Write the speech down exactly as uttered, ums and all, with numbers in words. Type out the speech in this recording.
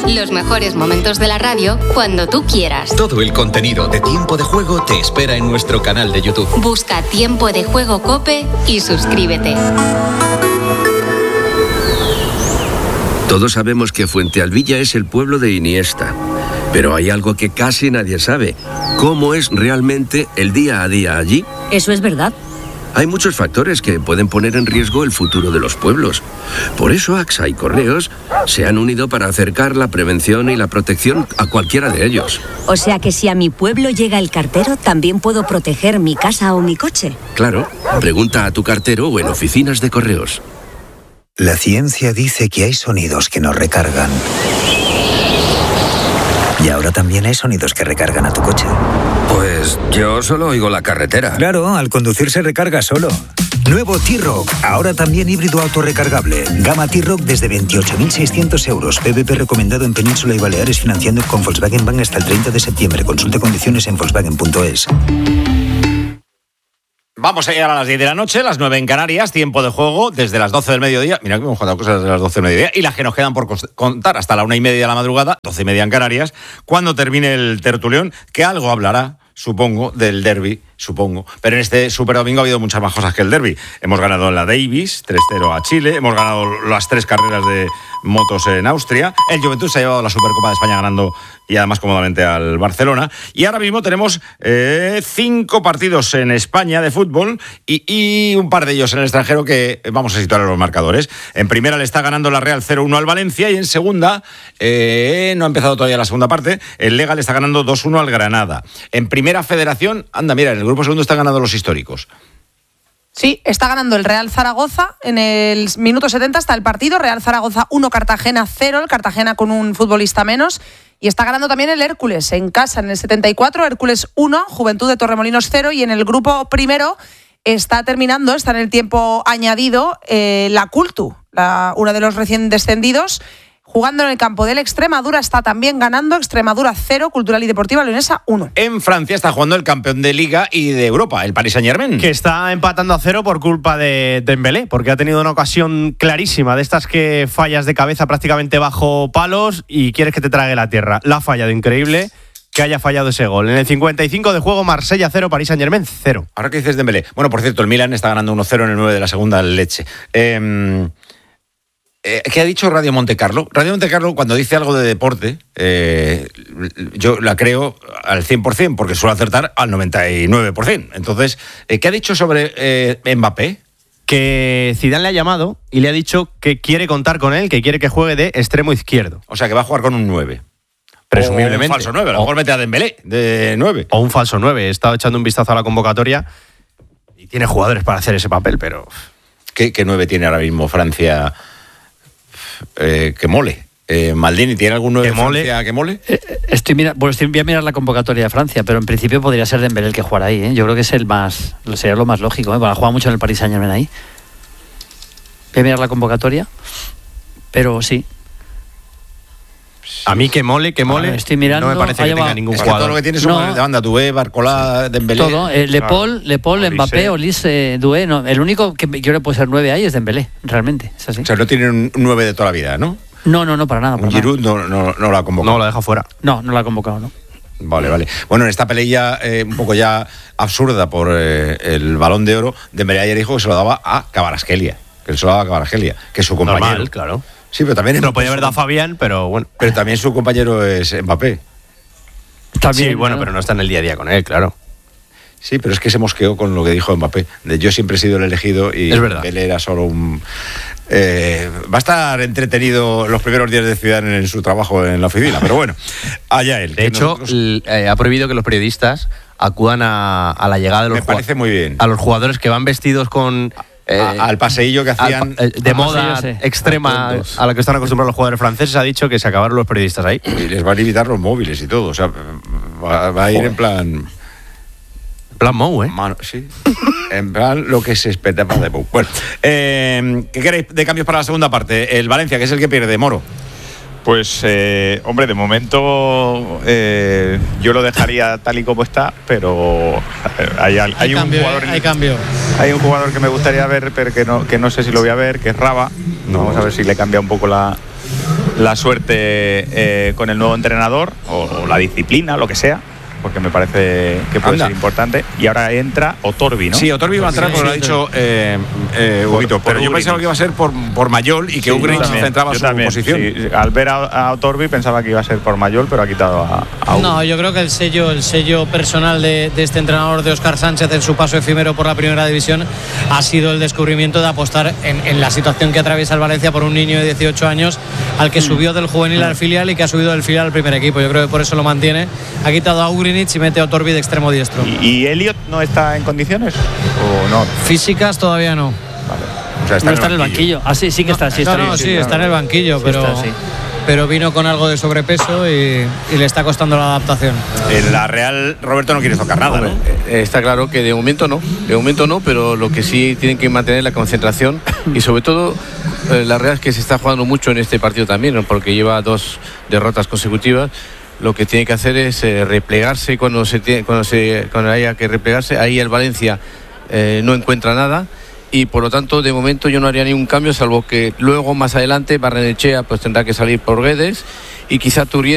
Los mejores momentos de la radio cuando tú quieras. Todo el contenido de Tiempo de Juego te espera en nuestro canal de YouTube. Busca Tiempo de Juego COPE y suscríbete. Todos sabemos que Fuentealbilla es el pueblo de Iniesta, pero hay algo que casi nadie sabe. ¿Cómo es realmente el día a día allí? Eso es verdad. Hay muchos factores que pueden poner en riesgo el futuro de los pueblos. Por eso A X A y Correos se han unido para acercar la prevención y la protección a cualquiera de ellos. O sea que si a mi pueblo llega el cartero, ¿también puedo proteger mi casa o mi coche? Claro, pregunta a tu cartero o en oficinas de Correos. La ciencia dice que hay sonidos que nos recargan. Y ahora también hay sonidos que recargan a tu coche. Pues yo solo oigo la carretera. Claro, al conducir se recarga solo. Nuevo T-Roc, ahora también híbrido autorrecargable. Gama T-Roc desde veintiocho mil seiscientos euros. P V P recomendado en Península y Baleares, financiando con Volkswagen Bank hasta el treinta de septiembre. Consulte condiciones en volkswagen punto es. Vamos a llegar a las diez de la noche, las nueve en Canarias, Tiempo de Juego, desde las doce del mediodía. Mira que hemos contado cosas desde las doce del mediodía. Y las que nos quedan por contar hasta la una y media de la madrugada, doce y media en Canarias, cuando termine el tertulión, que algo hablará, supongo, del derbi, supongo. Pero en este Super Domingo ha habido muchas más cosas que el derbi. Hemos ganado en la Davis, tres cero a Chile. Hemos ganado las tres carreras de motos en Austria. El Juventud se ha llevado la Supercopa de España ganando y además cómodamente al Barcelona. Y ahora mismo tenemos eh, cinco partidos en España de fútbol y, y un par de ellos en el extranjero que vamos a situar en los marcadores. En primera le está ganando la Real cero uno al Valencia y en segunda, eh, no ha empezado todavía la segunda parte, el Lega le está ganando dos uno al Granada. En primera federación, anda, mira, en el grupo segundo están ganando los históricos. Sí, está ganando el Real Zaragoza en el minuto setenta hasta el partido. Real Zaragoza uno, Cartagena cero, el Cartagena con un futbolista menos. Y está ganando también el Hércules en casa en el setenta y cuatro, Hércules uno, Juventud de Torremolinos cero. Y en el grupo primero está terminando, está en el tiempo añadido, eh, la Cultu, la, una de los recién descendidos, jugando en el campo del Extremadura, está también ganando. Extremadura cero, Cultural y Deportiva Leonesa uno. En Francia está jugando el campeón de Liga y de Europa, el Paris Saint-Germain. Que está empatando a cero por culpa de Dembélé, porque ha tenido una ocasión clarísima, de estas que fallas de cabeza prácticamente bajo palos y quieres que te trague la tierra. La ha fallado, increíble que haya fallado ese gol. En el cincuenta y cinco de juego, Marsella cero, Paris Saint-Germain cero. Ahora que dices Dembélé. Bueno, por cierto, el Milan está ganando uno cero en el nueve de la segunda leche. Eh... ¿Qué ha dicho Radio Monte Carlo? Radio Monte Carlo, cuando dice algo de deporte, eh, yo la creo al cien por ciento, porque suele acertar al noventa y nueve por ciento. Entonces, ¿qué ha dicho sobre eh, Mbappé? Que Zidane le ha llamado y le ha dicho que quiere contar con él, que quiere que juegue de extremo izquierdo. O sea, que va a jugar con un nueve. Presumiblemente. O un falso nueve, a lo mejor mete a Dembélé de nueve. O un falso nueve. He estado echando un vistazo a la convocatoria y tiene jugadores para hacer ese papel, pero... ¿Qué, qué nueve tiene ahora mismo Francia... Eh, que mole. Eh, Maldini, ¿tiene algún nueve de Francia que mole? Eh, estoy mira, bueno, estoy, voy a mirar la convocatoria de Francia, pero en principio podría ser Dembélé el que jugará ahí. ¿eh? Yo creo que es el más, sería lo más lógico. ¿eh? Para jugar mucho en el Paris Saint-Germain ahí. Voy a mirar la convocatoria, pero sí. A mí que mole, que mole. Ver, estoy mirando, no me parece que tenga ningún es jugador. Que todo lo que tiene son no, de banda, Doué, Barcola, Dembélé. Todo, eh, Le Paul, Le Paul, Olise. Mbappé, Olise, Doué. No, el único que yo creo que puede ser nueve ahí es Dembélé, realmente. Es así. O sea, no tiene un nueve de toda la vida, ¿no? No, no, no, para nada. Para Giroud no, no, no la ha convocado. No, la deja fuera. No, no la ha convocado, ¿no? Vale, vale. Bueno, en esta pelea eh, un poco ya absurda por eh, el Balón de Oro, Dembélé ayer dijo que se lo daba a Kvaratskhelia, que se lo daba a Kvaratskhelia, que es su compañero. Normal, claro. Sí, pero también... Lo podía haber dado Fabián, pero bueno. Pero también su compañero es Mbappé. También, sí, bueno, claro. pero no está en el día a día con él, claro. Sí, pero es que se mosqueó con lo que dijo Mbappé. De yo siempre he sido el elegido y es verdad. Él era solo un... Eh, va a estar entretenido los primeros días de Zidane en su trabajo en la oficina, pero bueno, allá él. De hecho, nosotros... eh, ha prohibido que los periodistas acudan a, a la llegada de los Me parece muy bien. a los jugadores que van vestidos con... Eh, a, al paseillo que hacían... Al, de moda paseillo, sí. extrema a, a la que están acostumbrados los jugadores franceses, ha dicho que se acabaron los periodistas ahí. Y les van a limitar los móviles y todo, o sea, va, va a ir Joder. en plan... Plan Mou, ¿eh? Mano, sí. En plan lo que se espera para de Mou. Bueno, eh, ¿qué queréis de cambios para la segunda parte? El Valencia, que es el que pierde, Moro. Pues, eh, hombre, de momento eh, yo lo dejaría tal y como está, pero hay, hay, hay un cambio, jugador, hay cambio. Hay un jugador que me gustaría ver, pero que no, que no sé si lo voy a ver, que es Raba. No. Vamos a ver si le cambia un poco la, la suerte eh, con el nuevo entrenador o, o la disciplina, lo que sea, porque me parece que puede Anda. ser importante. Y ahora entra Otorbi, ¿no? Sí, Otorbi va a entrar, Sí, como lo ha sí, dicho eh, eh, Por- Huguito, por pero yo Ugrinic. pensaba que iba a ser por, por Mayol y que Sí, Ugrinic yo también, centraba yo su también, posición. sí. Al ver a, a Otorbi pensaba que iba a ser por Mayol, pero ha quitado a, a Ugrinic. No, yo creo que el sello, el sello personal de, de este entrenador, de Óscar Sánchez, en su paso efímero por la primera división, ha sido el descubrimiento de apostar en, en la situación que atraviesa el Valencia por un niño de dieciocho años al que subió del juvenil al filial y que ha subido del filial al primer equipo. Yo creo que por eso lo mantiene. Ha quitado a Ugrinic y mete a Otorbi de extremo diestro. ¿Y, y Elliot no está en condiciones? ¿O no? Físicas todavía no. O sea, no está en el banquillo. Ah, sí, sí que está. Sí, no, está, no, sí, sí, claro. está en el banquillo, Sí pero, está, sí. pero vino con algo de sobrepeso y, y le está costando la adaptación. En la Real, Roberto no quiere tocar nada, ¿no? Eh, Está claro que de momento no, de momento no, pero lo que sí tienen que mantener la concentración y sobre todo eh, la Real es que se está jugando mucho en este partido también, ¿no? Porque lleva dos derrotas consecutivas. Lo que tiene que hacer es eh, replegarse cuando se tiene, cuando se cuando haya que replegarse. Ahí el Valencia eh, no encuentra nada y por lo tanto de momento yo no haría ningún cambio, salvo que luego más adelante Barrenechea pues tendrá que salir por Guedes y quizá Turiel